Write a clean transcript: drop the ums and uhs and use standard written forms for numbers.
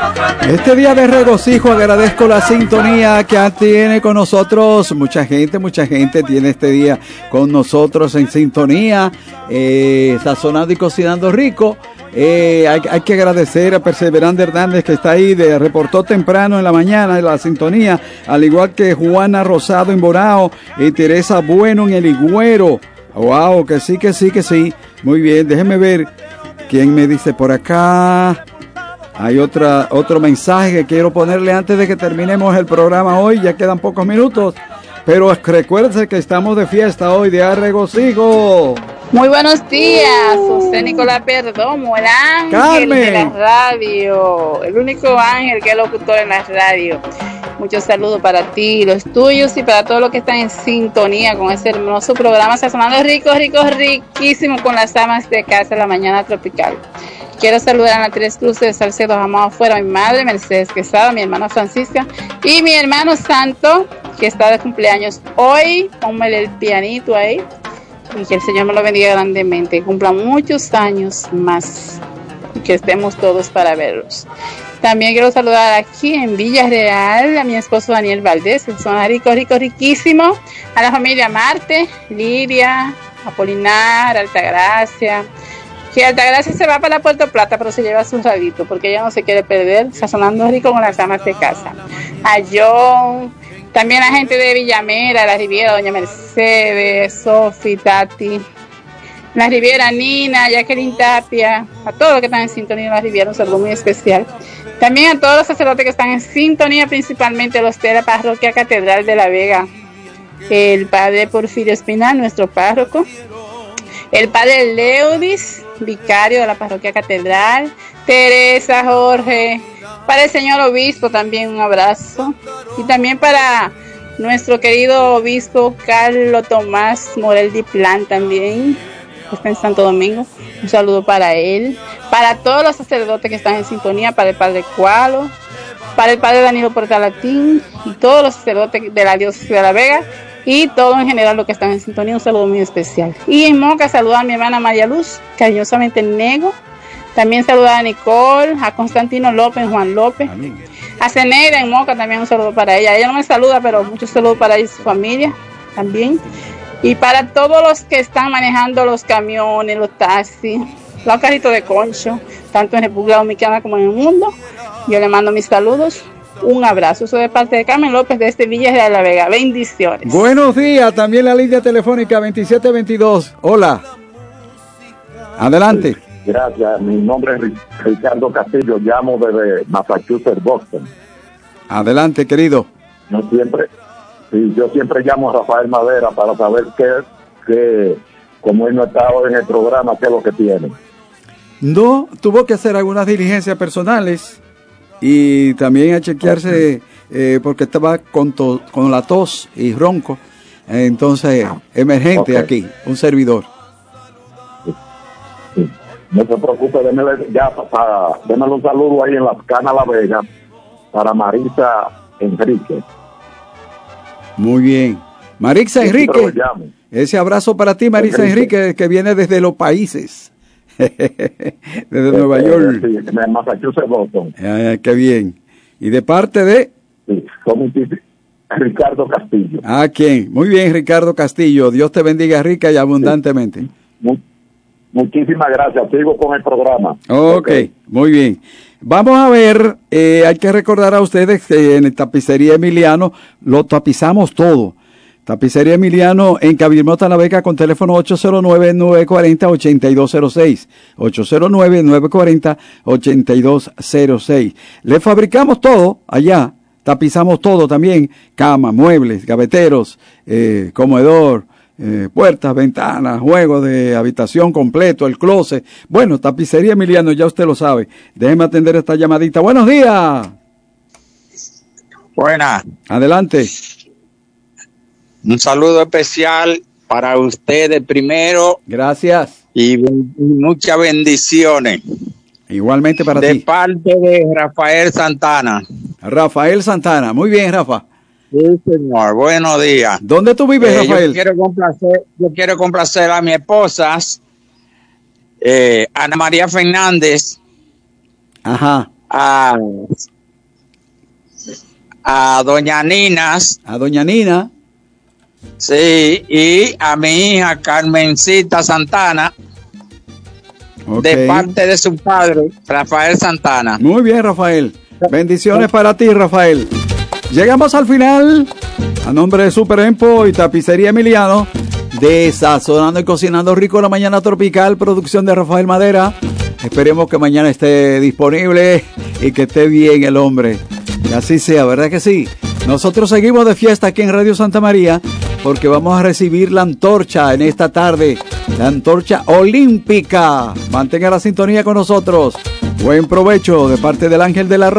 Este día de regocijo agradezco la sintonía que tiene con nosotros. Mucha gente tiene este día con nosotros en sintonía, sazonando y cocinando rico. Hay que agradecer a Perseverante Hernández, que está ahí, reportó temprano en la mañana en la sintonía, al igual que Juana Rosado en Bonao y Teresa Bueno en El Higüero. Wow, que sí. Muy bien, déjenme ver quién me dice por acá. Hay otro mensaje que quiero ponerle antes de que terminemos el programa hoy. Ya quedan pocos minutos, pero recuérdense que estamos de fiesta hoy, de regocijo. Muy buenos días, José Nicolás Perdomo, el ángel Carmen de la radio, el único ángel que es locutor en la radio. Muchos saludos para ti, los tuyos y para todos los que están en sintonía con este hermoso programa, sazonando riquísimo con las amas de casa en la mañana tropical. Quiero saludar a la Tres Cruces de Salcedo, Amado Afuera, mi madre Mercedes Quesada, mi hermana Francisca y mi hermano Santo, que está de cumpleaños hoy. Póngale el pianito ahí y que el Señor me lo bendiga grandemente, que cumpla muchos años más y que estemos todos para verlos. También quiero saludar aquí en Villarreal a mi esposo Daniel Valdés, que son riquísimo, a la familia Marte, Lidia, Apolinar, Altagracia. Que Altagracia se va para Puerto Plata, pero se lleva su radito, porque ella no se quiere perder, sazonando rico con las amas de casa. A John, también la gente de Villamera, La Riviera, Doña Mercedes, Sofi, Tati, La Riviera, Nina, Jacqueline Tapia, a todos los que están en sintonía en La Riviera, un saludo muy especial. También a todos los sacerdotes que están en sintonía, principalmente los de la parroquia Catedral de La Vega, el padre Porfirio Espinal, nuestro párroco, el padre Leudis, vicario de la parroquia Catedral, Teresa, Jorge, para el señor obispo también un abrazo, y también para nuestro querido obispo Carlos Tomás Morel Diplán también, que está en Santo Domingo, un saludo para él, para todos los sacerdotes que están en sintonía, para el padre Cualo, para el padre Danilo Portalatín y todos los sacerdotes de la diócesis de La Vega y todo en general los que están en sintonía, un saludo muy especial. Y en Moca saludar a mi hermana María Luz, cariñosamente Nego. También saludar a Nicole, a Constantino López, Juan López, a Ceneida en Moca también un saludo para ella. Ella no me saluda, pero muchos saludos para ella y su familia también. Y para todos los que están manejando los camiones, los taxis, los carritos de concho, tanto en República Dominicana como en el mundo, yo le mando mis saludos. Un abrazo, soy de parte de Carmen López de Villarreal de La Vega. Bendiciones. Buenos días, también la línea telefónica 2722. Hola. Adelante. Gracias, mi nombre es Ricardo Castillo, llamo desde Massachusetts, Boston. Adelante, querido. Yo siempre llamo a Rafael Madera para saber qué como él no está hoy en el programa, qué es lo que tiene. No, tuvo que hacer algunas diligencias personales y también a chequearse porque estaba con la tos y ronco. Entonces, emergente aquí, un servidor. Sí. No se preocupe, démele un saludo ahí en Las Canas La Vega para Marisa Enrique. Muy bien. Marisa Enrique, ese abrazo para ti, Marisa Enrique, que viene desde los países, desde Nueva York. Sí, de Massachusetts, Boston. Qué bien. Y de parte de... Sí, Ricardo Castillo. ¿Quién? Muy bien, Ricardo Castillo. Dios te bendiga rica y abundantemente. Sí. Muchísimas gracias. Sigo con el programa. Okay. Muy bien. Vamos a ver, hay que recordar a ustedes que en el Tapicería Emiliano lo tapizamos todo. Tapicería Emiliano en Cabimota La Vega con teléfono 809-940-8206. 809-940-8206. Le fabricamos todo allá. Tapizamos todo también. Cama, muebles, gaveteros, comedor, puertas, ventanas, juegos de habitación completo, el closet. Bueno, Tapicería Emiliano, ya usted lo sabe. Déjeme atender esta llamadita. Buenos días. Buenas. Adelante. Un saludo especial para ustedes primero. Gracias. Y muchas bendiciones. Igualmente para ti. De parte de Rafael Santana. Rafael Santana. Muy bien, Rafa. Sí, señor. Buenos días. ¿Dónde tú vives, Rafael? Yo quiero complacer a mi esposa, Ana María Fernández. Ajá. a doña Ninas. A doña Nina. Sí, y a mi hija Carmencita Santana, Okay. de parte de su padre, Rafael Santana. Muy bien, Rafael. Bendiciones para ti, Rafael. Llegamos al final. A nombre de Super Empo y Tapicería Emiliano, de Sazonando y Cocinando Rico la Mañana Tropical, producción de Rafael Madera. Esperemos que mañana esté disponible y que esté bien el hombre. Y así sea, ¿verdad que sí? Nosotros seguimos de fiesta aquí en Radio Santa María porque vamos a recibir la antorcha en esta tarde. La antorcha olímpica. Mantenga la sintonía con nosotros. Buen provecho de parte del Ángel de la